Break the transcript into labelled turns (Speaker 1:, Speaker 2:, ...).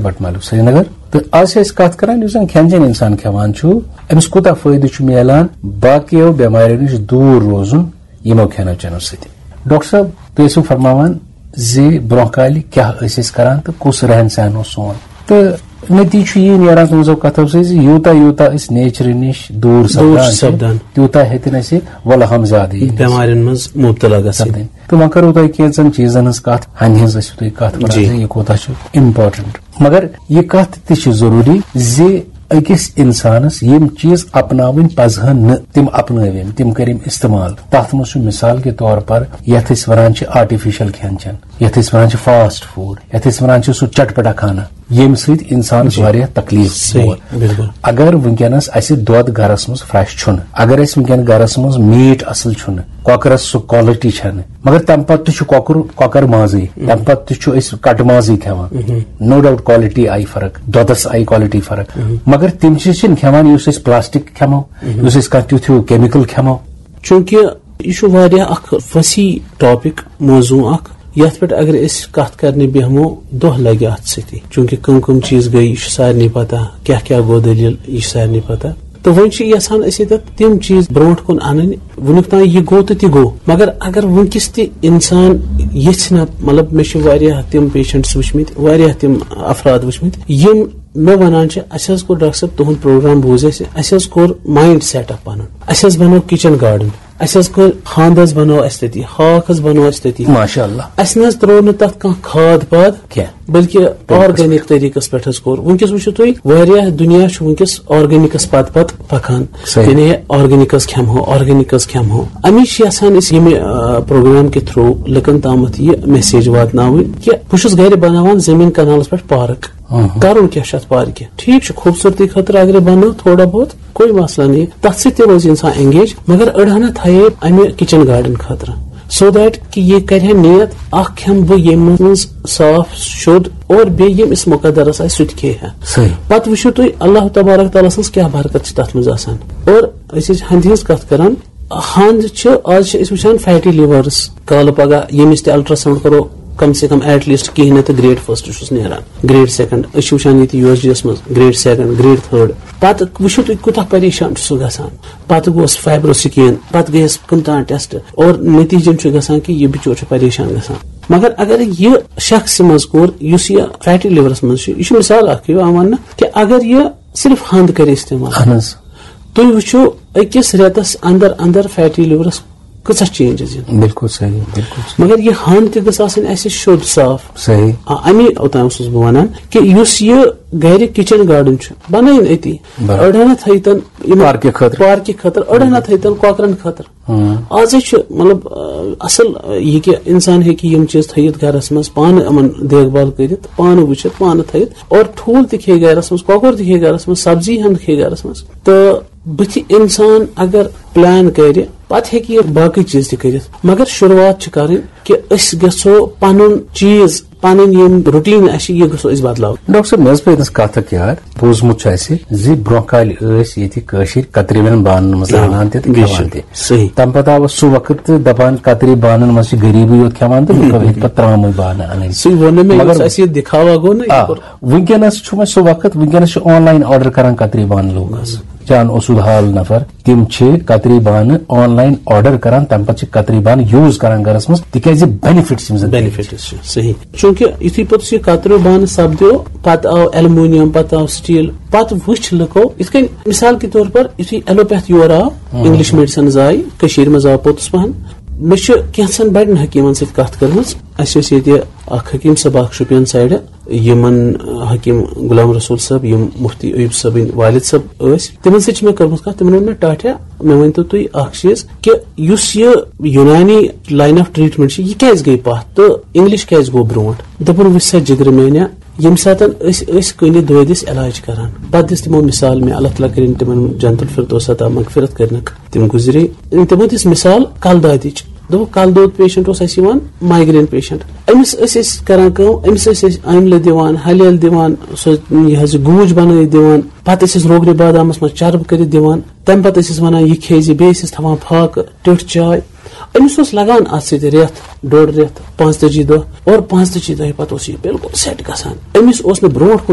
Speaker 1: بٹمالو سری نگر تو آج کت کران یس زن کھین چین انسان کھیوان امس کوتا فائدہ ملان باقیو بیماریو نش دور روزن یمو کھینو چینو سۭتۍ. ڈاکٹر صاحب تُہۍ ٲسِو فرماوان زِ برونٛہہ کالہِ کیاہ ٲسۍ أسۍ کران تہٕ کُس رہن سہن اوس سون تہٕ نتیجہ چھُ یی نیران تُہنٛزو کتھو سۭتۍ زِ یوٗتاہ یوٗتاہ أسۍ نیچرٕ نِش دوٗر سپدان تیوٗتاہ ہیٚتِن اَسہِ ولہم زیادٕ
Speaker 2: بٮ۪مارٮ۪ن منٛز مُبتلا گژھٕنۍ.
Speaker 1: تہٕ وۄنۍ کرو تۄہہِ کینٛژن چیٖزن ہٕنٛز کتھ ہنہِ ہٕنٛز ٲسِو تُہۍ کتھ کران یہِ کوتاہ چھُ امپارٹنٹ مگر یہِ کتھ تہِ چھِ ضروٗری زِ أکِس انسانس یم چیز اپناوٕنۍ پزہن نہٕ تِم اپنٲوِم تِم کٔرِم استعمال. تتھ منٛز چھُ مثال کے طور پر یتھ أسۍ ونان چھِ آرٹیفیشل کھٮ۪ن چٮ۪ن یتھ أسۍ ونان چھِ فاسٹ فوڈ یتھ أسۍ ونان چھِ سُہ چٹپٹا کھانا ییٚمہِ سۭتۍ انسانس واریاہ تکلیف ووت. اگر ونکیٚنس اسہِ دۄد گرس منٛز فرٛیش چھُنہٕ اگر اسہِ ونکیٚن گرس منٛز میٖٹ اصل چھُنہٕ کۄکرس سُہ کالٹی چھنہٕ مگر تمہِ پتہٕ تہِ چھُ کۄکر مازٕے تمہِ پتہٕ تہِ چھُ أسۍ کٹہٕ مازٕے کھٮ۪وان نو ڈاوٹ کالٹی آیہِ فرق دۄدس آیہِ کالٹی فرق مگر تِم چیٖز چھِنہٕ کھٮ۪وان یُس أسۍ پلاسٹک کھٮ۪مو یُس أسۍ کانٛہہ تیُتھ ہیوٗ کیمِکل کھٮ۪مو.
Speaker 2: چوٗنکہِ یہِ چھُ واریاہ اکھ وسیع ٹاپک موضوع اکھ یتھ پٮ۪ٹھ اگر أسۍ کتھ کرنہِ بیہمو دۄہ لگہِ اتھ سۭتی چوٗنکہِ کٕم چیٖز گٔے یہِ چھُ سارنٕے پتہ کیاہ گوٚو دٔلیٖل یہِ چھِ سارنٕے پتہ تہٕ وۄنۍ چھِ یژھان أسۍ ییٚتٮ۪تھ تِم چیٖز برونٛٹھ کُن انٕنۍ وُنیُک تام یہِ گوٚو تہٕ تہِ گوٚو مگر اگر وُنکیٚس تہِ انسان یژھِ نہ مطلب مےٚ چھِ واریاہ تِم پیشنٹس وٕچھمٕتۍ واریاہ تِم افراد وٕچھمٕتۍ یِم مےٚ ونان چھِ اسہِ حظ کوٚر ڈاکٹر صٲب تُہُنٛد پروگرام بوٗز اسہِ حظ کوٚر مایِنڈ سیٹ اپ پنُن اسہِ حظ بنوو کچن گاڈن اسہِ حظ کوٚر ہند حظ بنوو اسہِ تٔتی ہاکھ حظ بنوو اسہِ تٔتی
Speaker 1: ماشاء اللہ
Speaker 2: اسہِ نہ حظ ترٛوو نہٕ تتھ کانٛہہ کھاد پاد کینٛہہ بلکہِ آرگینک طریقس پٮ۪ٹھ حظ کوٚر. ونکیٚس وٕچھِو تُہۍ واریاہ دُنیا چھُ ونکیٚس آرگینکس پتہٕ پکان یعنی آرگینکس کھٮ۪مہو امی چھِ یژھان أسۍ ییٚمہِ پروگرام کہِ تھروٗ لُکن تامتھ یہِ میسیج واتناوٕنۍ کہِ بہٕ چھُس گرِ بناوان زٔمیٖن کنالس پٮ۪ٹھ پارک کرُن کیاہ چھُ اتھ پارکہِ ٹھیٖک چھُ خوٗبصوٗرتی خٲطرٕ اگرے بنٲو تھوڑا بہت کوئی مسلہٕ نہیں تتھ سۭتۍ تہِ روزِ انسان انگیج مگر أڑہنا تھایے امہِ کچن گاڈن خٲطرٕ سو دیٹ کہ یہ کرِ نیت اکھ کھٮ۪مہٕ بہٕ ییٚمہِ منٛز صاف شُد اور بیٚیہِ ییٚمِس مُقدرس آسہِ سُہ تہِ کھیٚیہِ ہا پتہٕ وٕچھِو تُہۍ اللہ تبارک تعالیٰ سٕنٛز کیاہ برکت چھِ تتھ منٛز آسان. اور أسۍ ٲسۍ ہندِ ہٕنٛز کتھ کران ہند چھِ آز چھِ أسۍ وٕچھان فیٹی لِورٕس کالہٕ پگہہ ییٚمِس تہِ الٹرا ساوُنڈ کرو کم سے کم ایٹ لیسٹ کہیٖنۍ نہٕ تہٕ گریڈ فرسٹ چھُس نیران گریڈ سیکنڈ أسۍ چھِ وٕچھان ییٚتہِ یو ایس ڈی یس منٛز گریڈ سیکنڈ گریڈ تھٲرڈ پتہٕ وٕچھِو تُہۍ کوٗتاہ پریشان چھُ سُہ گژھان پتہٕ گوس فایبرو سکین پتہٕ گٔیس کٕمتام ٹیسٹ اور نتیجن چھُ گژھان کہِ یہِ بِچور چھُ پریشان گژھان. مگر اگر یہِ شخص منٛز کوٚر یُس یہِ فیٹی لِورس منٛز چھُ یہِ چھُ مثال اکھ یِوان وننہٕ کہِ اگر یہِ صرف ہند کرِ استعمال تُہۍ وٕچھِو أکِس رٮ۪تس اندر اندر فیٹی لِورس کۭژاہ چینجز یِن.
Speaker 1: بالکل صحیح بالکل
Speaker 2: مگر یہِ ہند تہِ گٔژھ آسٕنۍ اَسہِ شُد صاف
Speaker 1: صحیح
Speaker 2: امی اوتام اوسُس بہٕ ونان کہِ یُس یہِ گرِ کچن گاڈن چھُ بنٲیِن أتی أڑہنا تھٲیتن
Speaker 1: پارکہِ
Speaker 2: خٲطرٕ أڑہنا تھٲیتن کۄکرن خٲطرٕ آزے چھُ مطلب اصل یہِ کہِ انسان ہیٚکہِ یِم چیٖز تھٲیِتھ گرس منٛز پانہٕ یِمن دیکھ بال کٔرِتھ پانہٕ وٕچھِتھ پانہٕ تھٲیِتھ اور ٹھوٗل تہِ کھیٚیہِ گرس منٛز کۄکُر تہِ کھیٚیہِ گرس منٛز سبزی ہن کھیٚیہِ گرس منٛز تہٕ بٕتھِ انسان اگر پلان کرِ پتہٕ ہیٚکہِ یہِ باقٕے چیٖز تہِ کٔرِتھ مگر شروعات چھِ کرٕنۍ کہِ أسۍ گژھو پنُن چیٖز پنٕنۍ یِم روٹیٖن آسہِ یہِ گژھو أسۍ بدلاوٕنۍ.
Speaker 1: ڈاکٹر صٲب مےٚ حظ پیٚیہِ کتھ اکھ یاد بوٗزمُت چھُ اسہِ زِ برونٛہہ کالہِ ٲسۍ ییٚتہِ کٲشِرۍ کترِوٮ۪ن بانن منٛز رنان تہِ تہٕ کھٮ۪وان تہِ
Speaker 2: صحیح
Speaker 1: تمہِ پتہٕ آو سُہ وقت تہٕ دپان کترِ بانن منٛز چھِ غریٖبٕے یوت کھٮ۪وان تہٕ لُکو ہیٚکہِ پتہٕ ترامٕے بانہٕ انٕنۍ
Speaker 2: سُے ووٚن نہٕ مےٚ اَسہِ دِکھاوا گوٚو نہ
Speaker 1: وٕنکیٚنس چھُ وۄنۍ سُہ وقت وٕنکیٚنس چھِ آن لاین آرڈر کران کترِ بانہٕ لوٗکھ حظ جان اوسُد حال نفر تِم چھِ کترِ بانہٕ آن لاین آرڈر کران تمہِ پتہٕ چھِ کترِ بانہٕ یوٗز کران گرس منٛز تِکیازِ بینِفٹس
Speaker 2: چھِ صحیح چوٗنکہِ یِتھُے پوٚتُس یہِ کتریو بانہٕ سپدیو پتہٕ آو ایلومینیم پتہٕ آو سٹیٖل پتہٕ وٕچھ لُکو یِتھ کٔنۍ مثال کے طور پر یِتھُے ایلوپیتھ یور آو انگلش میڈِسنز آیہِ کٔشیٖرِ منٛز آو پوٚتُس پہن مےٚ چھِ کینٛژن بڑٮ۪ن حکیٖمن سۭتۍ کتھ کٔرمٕژ اَسہِ ٲسۍ ییٚتہِ اکھ حکیٖم صٲب اکھ شُپین سایڈٕ یِمن حکیٖم غلام رسول صٲب یِم مفتی ایوب صٲبٕنۍ والد صٲب ٲسۍ تِمن سۭتۍ چھِ مےٚ کٔرمٕژ کتھ تِمن ووٚن مےٚ ٹاٹھیا مےٚ ؤنۍتو تُہۍ اکھ چیٖز کہِ یُس یہِ یوٗنانی لاین آف ٹریٖٹمنٹ چھِ یہِ کیازِ گٔے پتھ تہٕ انگلش کیازِ گوٚو برونٛٹھ دوٚپُن وٕچھ سا جگرٕ میانیا ییٚمہِ ساتہٕ أسۍ ٲسۍ کُنہِ دٲدِس علاج کران پتہٕ دِژ تِمو مثال مےٚ اللہ تعالیٰ کٔرِنۍ تِمن جنت الفردوس عطا مغفرت کٔرنکھ تِم گُزرے تِمو دِژ مثال کلہٕ دادِچ دوٚپُکھ کلہٕ دود پیشنٹ اوس اَسہِ یِوان مایگرین پیشنٹ أمِس ٲسۍ أسۍ کران کٲم أمِس ٲسۍ أسۍ آملہٕ دِوان حلیل دِوان سُہ یہِ حظ یہِ گوٗج بنٲیِتھ دِوان پتہٕ ٲسۍ أسۍ روگنہِ بادامس منٛز چرٕب کٔرِتھ دِوان تمہِ پتہٕ ٲسۍ أسۍ ونان یہِ کھیزِ بیٚیہِ ٲسۍ أسۍ تھاوان فاقہٕ ٹیٔٹھ چاے أمِس اوس لگان اتھ سۭتۍ رٮ۪تھ ڈۄڑ رٮ۪تھ 45 دۄہ اور 45 دۄہ پتہٕ اوس یہِ بالکل سیٹ گژھان أمِس اوس نہٕ برونٛٹھ کُن